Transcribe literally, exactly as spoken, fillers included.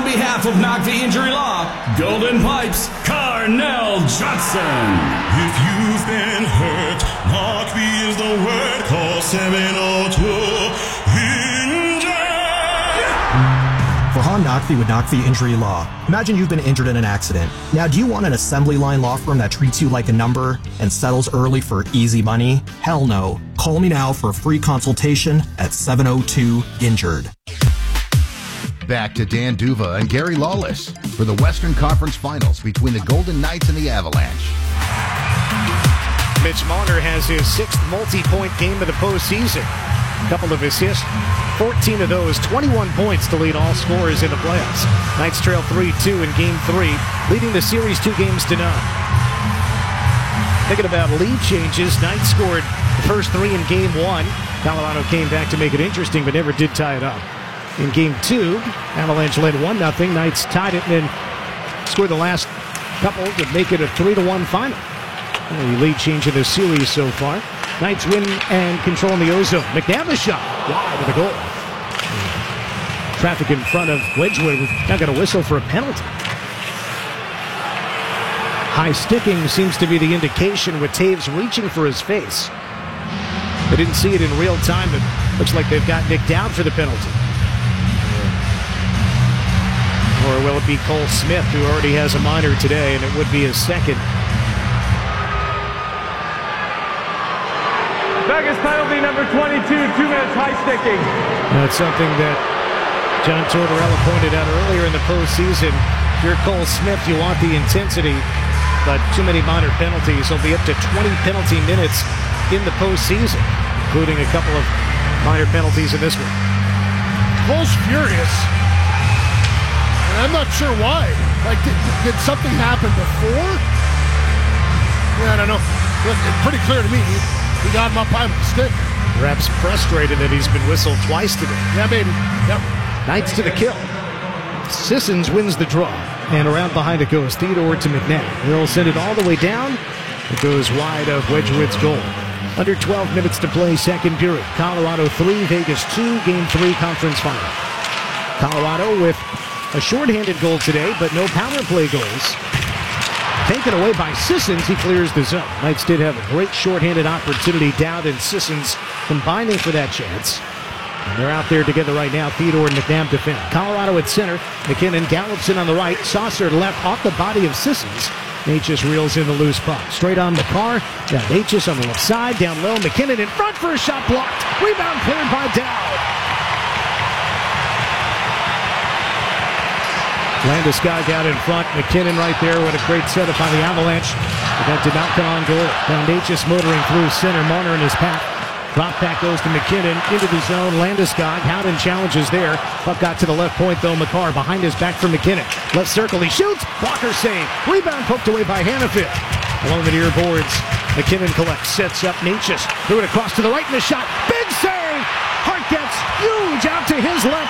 behalf of Knock the Injury Law, Golden Pipes, Carnell Johnson. If you've been hurt, Knock the is the word. Call seven oh two injured. For Han Knockthie with Knockthie Injury Law. Imagine you've been injured in an accident. Now, do you want an assembly line law firm that treats you like a number and settles early for easy money? Hell no. Call me now for a free consultation at seven oh two injured. Back to Dan Duva and Gary Lawless for the Western Conference Finals between the Golden Knights and the Avalanche. Mitch Marner has his sixth multi-point game of the postseason. A couple of assists, fourteen of those, twenty-one points to lead all scorers in the playoffs. Knights trail three two in Game three, leading the series two games to none. Thinking about lead changes, Knights scored the first three in Game one. Colorado came back to make it interesting, but never did tie it up. In Game two, Avalanche led one nothing. Knights tied it and then scored the last couple to make it a three to one final. The lead change in the series so far. Knights win and control in the ozone. McNabb the shot. Wide with a goal. Traffic in front of Wedgwood. Now got a whistle for a penalty. High sticking seems to be the indication with Taves reaching for his face. They didn't see it in real time, but looks like they've got Nick down for the penalty. Or will it be Cole Smith, who already has a minor today, and it would be his second. Vegas penalty number twenty-two, two minutes high sticking. That's something that John Tortorella pointed out earlier in the postseason. If you're Cole Smith, you want the intensity, but too many minor penalties. He'll be up to twenty penalty minutes in the postseason, including a couple of minor penalties in this one. Cole's furious, and I'm not sure why. Like, did, did something happen before? Yeah, I don't know. Look, it's pretty clear to me. He, he got him up high with the stick. Perhaps frustrated that he's been whistled twice today. Yeah, baby. Yep. Knights to the kill. Sissons wins the draw, and around behind it goes Theodore to McNabb. They'll send it all the way down. It goes wide of Wedgwood's goal. Under twelve minutes to play, second period. Colorado three, Vegas two, Game three conference final. Colorado with a shorthanded goal today, but no power play goals. Taken away by Sissons, he clears the zone. Knights did have a great shorthanded opportunity. Dowd and Sissons combining for that chance. And they're out there together right now. Theodore and McNabb defend. Colorado at center. McKinnon gallops in on the right. Saucer left off the body of Sissons. Natchez reels in the loose puck. Straight on McCarr. Now Natchez on the left side. Down low. McKinnon in front for a shot blocked. Rebound cleared by Dowd. Landeskog out in front. McKinnon right there with a great setup on the Avalanche. But that did not come on goal. Now Natchez motoring through center. Marner in his path. Drop back goes to McKinnon into the zone. Landeskog. Howden challenges there. Puck got to the left point though. McCarr behind his back for McKinnon. Left circle. He shoots. Blocker save. Rebound poked away by Hannafin. Along the near boards. McKinnon collects. Sets up Natchez. Threw it across to the right in the shot. Big save. Hart gets huge out to his left.